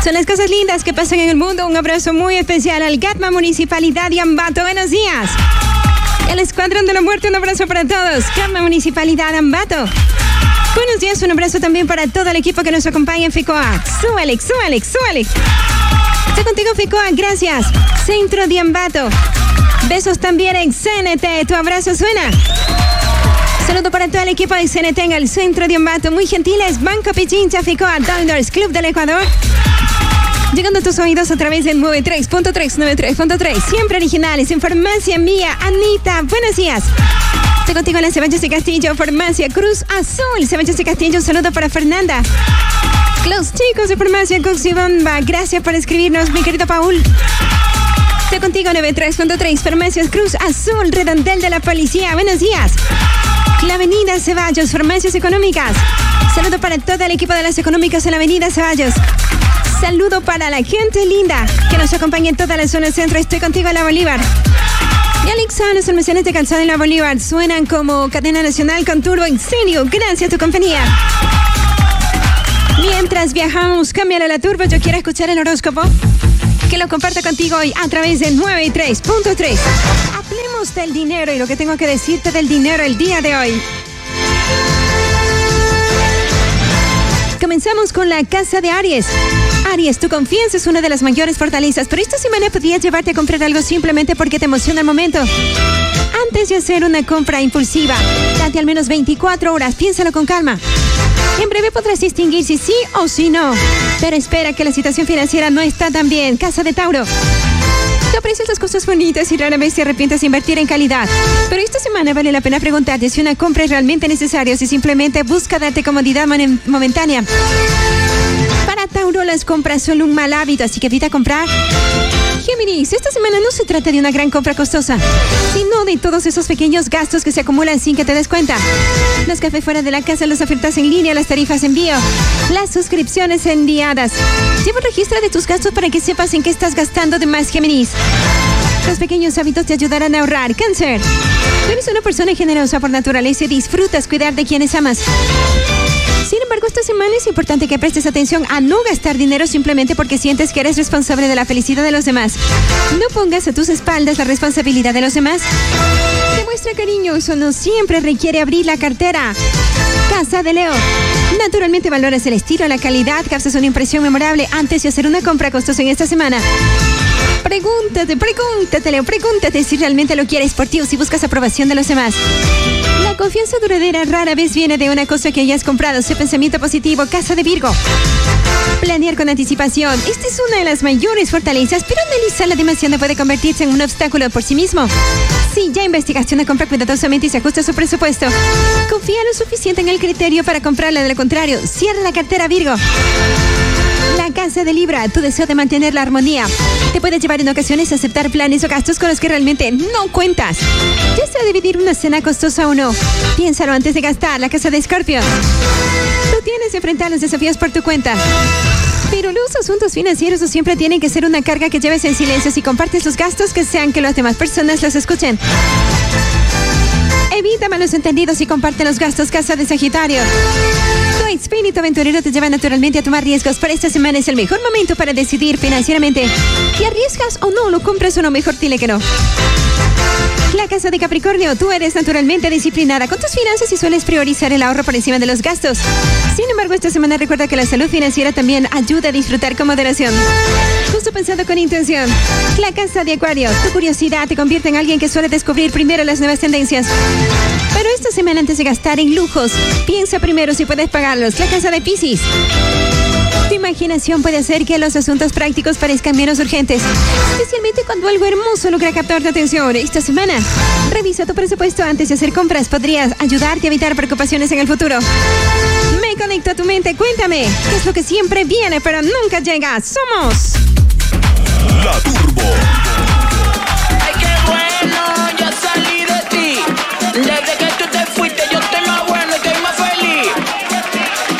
Son las cosas lindas que pasan en el mundo. Un abrazo muy especial al GATMA Municipalidad de Ambato. Buenos días. El Escuadrón de la Muerte, un abrazo para todos. GATMA Municipalidad de Ambato. Buenos días, un abrazo también para todo el equipo que nos acompaña en FICOA. Súbale. Estoy contigo, FICOA, gracias. Centro de Ambato. Besos también en CNT. Tu abrazo suena. Saludo para todo el equipo de CNT en el Centro de Ambato. Muy gentiles. Banco Pichincha, FICOA, Diners Club del Ecuador. Llegando a tus oídos a través del 93.3. Siempre originales. En Farmacia Mía, Anita. Buenos días. Estoy contigo en la Ceballos y Castillo. Farmacia Cruz Azul. Ceballos y Castillo. Un saludo para Fernanda. Los chicos de Farmacia Coxibomba. Gracias por escribirnos, mi querido Paul. Estoy contigo 93.3. Farmacias Cruz Azul. Redondel de la Policía. Buenos días. La Avenida Ceballos. Farmacias Económicas. Saludo para todo el equipo de las Económicas en la Avenida Ceballos. Saludo para la gente linda que nos acompaña en toda la zona centro. Estoy contigo en la Bolívar. Y Alexa, los almacenes de calzado en la Bolívar suenan como cadena nacional con turbo. En serio, gracias a tu compañía. Mientras viajamos, cámbiale la turbo. Yo quiero escuchar el horóscopo que lo comparto contigo hoy a través de 93.3. Hablemos del dinero y lo que tengo que decirte del dinero el día de hoy. Comenzamos con la casa de Aries. Aries, tu confianza es una de las mayores fortalezas, pero esta semana podrías llevarte a comprar algo simplemente porque te emociona el momento. Antes de hacer una compra impulsiva, date al menos 24 horas, piénsalo con calma. En breve podrás distinguir si sí o si no, pero espera que la situación financiera no está tan bien. Casa de Tauro. Tú aprecias las cosas bonitas y rara vez te arrepientes de invertir en calidad. Pero esta semana vale la pena preguntarte si una compra es realmente necesaria o si simplemente busca darte comodidad momentánea. Para Tauro, las compras son un mal hábito, así que evita comprar. Géminis, esta semana no se trata de una gran compra costosa, sino de todos esos pequeños gastos que se acumulan sin que te des cuenta. Los cafés fuera de la casa, las ofertas en línea, las tarifas de envío, las suscripciones enviadas. Lleva un registro de tus gastos para que sepas en qué estás gastando de más, Géminis. Los pequeños hábitos te ayudarán a ahorrar. Cáncer, tú eres una persona generosa por naturaleza y disfrutas cuidar de quienes amas. Sin embargo, esta semana es importante que prestes atención a no gastar dinero simplemente porque sientes que eres responsable de la felicidad de los demás. No pongas a tus espaldas la responsabilidad de los demás. Demuestra cariño, eso no siempre requiere abrir la cartera. Casa de Leo. Naturalmente valoras el estilo, la calidad, causas una impresión memorable antes de hacer una compra costosa en esta semana. Pregúntate, Leo, pregúntate si realmente lo quieres por ti o si buscas aprobación de los demás. La confianza duradera rara vez viene de una cosa que hayas comprado. Sé pensamiento positivo. Casa de Virgo. Planear con anticipación. Esta es una de las mayores fortalezas, pero analizarla demasiado puede convertirse en un obstáculo por sí mismo. Si ya investigaste una compra cuidadosamente y se ajusta a su presupuesto, confía lo suficiente en el criterio para comprarla. De lo contrario, cierra la cartera, Virgo. La casa de Libra, tu deseo de mantener la armonía te puede llevar en ocasiones a aceptar planes o gastos con los que realmente no cuentas. Ya sea dividir una cena costosa o no, piénsalo antes de gastar. La casa de Escorpio. Tú tienes que enfrentar los desafíos por tu cuenta, pero los asuntos financieros no siempre tienen que ser una carga que lleves en silencio. Si compartes los gastos, que sean que las demás personas los escuchen. Evita malos entendidos y comparte los gastos. Casa de Sagitario. Tu espíritu aventurero te lleva naturalmente a tomar riesgos. Para esta semana es el mejor momento para decidir financieramente. ¿Te arriesgas o no? ¿Lo compras o no? Mejor dile que no. La casa de Capricornio. Tú eres naturalmente disciplinada con tus finanzas y sueles priorizar el ahorro por encima de los gastos. Sin embargo, esta semana recuerda que la salud financiera también ayuda a disfrutar con moderación. Justo pensando con intención. La casa de Acuario. Tu curiosidad te convierte en alguien que suele descubrir primero las nuevas tendencias. Pero esta semana, antes de gastar en lujos, piensa primero si puedes pagarlos. La casa de Piscis. Tu imaginación puede hacer que los asuntos prácticos parezcan menos urgentes, especialmente cuando algo hermoso logra captar tu atención. Esta semana, revisa tu presupuesto antes de hacer compras. Podrías ayudarte a evitar preocupaciones en el futuro. Me conecto a tu mente. Cuéntame, ¿qué es lo que siempre viene pero nunca llega? Somos La Turbo. ¡Ay, qué bueno!